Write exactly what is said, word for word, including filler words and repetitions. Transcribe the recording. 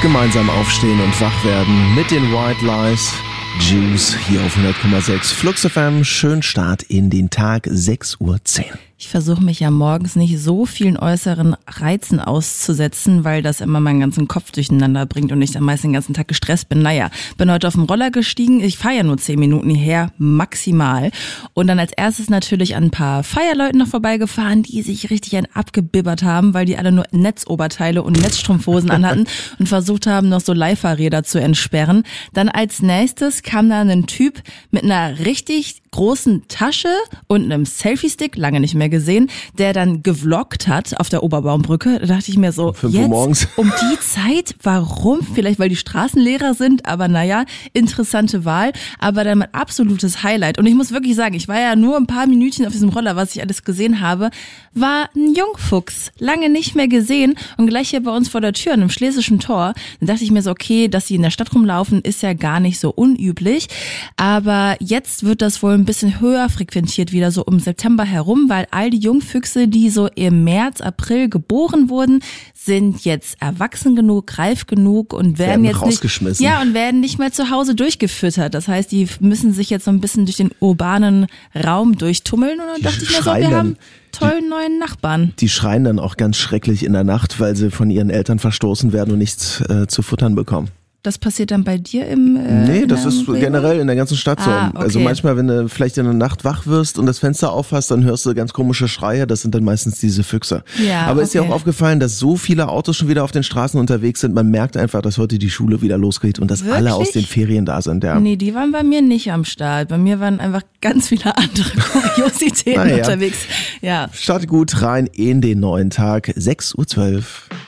Gemeinsam aufstehen und wach werden mit den White Lies. Juice hier auf hundert Komma sechs. Flux F M, schön Start in den Tag, sechs Uhr zehn. Ich versuche mich ja morgens nicht so vielen äußeren Reizen auszusetzen, weil das immer meinen ganzen Kopf durcheinander bringt und ich dann meist den ganzen Tag gestresst bin. Naja, bin heute auf dem Roller gestiegen. Ich fahre ja nur zehn Minuten hierher, maximal. Und dann als erstes natürlich an ein paar Feierleuten noch vorbeigefahren, die sich richtig ein abgebibbert haben, weil die alle nur Netzoberteile und Netzstrumpfhosen anhatten und versucht haben, noch so Leihfahrräder zu entsperren. Dann als nächstes kam da ein Typ mit einer richtig großen Tasche und einem Selfie-Stick, lange nicht mehr gesehen, der dann gevloggt hat auf der Oberbaumbrücke. Da dachte ich mir so, fünf Uhr jetzt morgens. Um die Zeit, warum? Vielleicht, weil die Straßen leerer sind, aber naja, interessante Wahl. Aber dann mein absolutes Highlight. Und ich muss wirklich sagen, ich war ja nur ein paar Minütchen auf diesem Roller, was ich alles gesehen habe, war ein Jungfuchs. Lange nicht mehr gesehen und gleich hier bei uns vor der Tür an einem Schlesischen Tor. Dann dachte ich mir so, okay, dass sie in der Stadt rumlaufen, ist ja gar nicht so unüblich. Aber jetzt wird das wohl ein bisschen höher frequentiert, wieder so um September herum, weil all die Jungfüchse, die so im März, April geboren wurden, sind jetzt erwachsen genug, reif genug und werden, werden jetzt rausgeschmissen. Nicht, ja, und werden nicht mehr zu Hause durchgefüttert. Das heißt, die müssen sich jetzt so ein bisschen durch den urbanen Raum durchtummeln und dann die dachte ich mir so, wir haben tollen die, neuen Nachbarn. Die schreien dann auch ganz schrecklich in der Nacht, weil sie von ihren Eltern verstoßen werden und nichts äh, zu futtern bekommen. Das passiert dann bei dir im äh, Nee, das ist Rewe? Generell in der ganzen Stadt so. Ah, okay. Also manchmal, wenn du vielleicht in der Nacht wach wirst und das Fenster aufhast, dann hörst du ganz komische Schreie. Das sind dann meistens diese Füchse. Ja, Aber okay. Ist dir auch aufgefallen, dass so viele Autos schon wieder auf den Straßen unterwegs sind? Man merkt einfach, dass heute die Schule wieder losgeht und dass Wirklich? alle aus den Ferien da sind. Ja. Nee, die waren bei mir nicht am Start. Bei mir waren einfach ganz viele andere Kuriositäten naja. unterwegs. Ja. Start gut rein in den neuen Tag, sechs Uhr zwölf.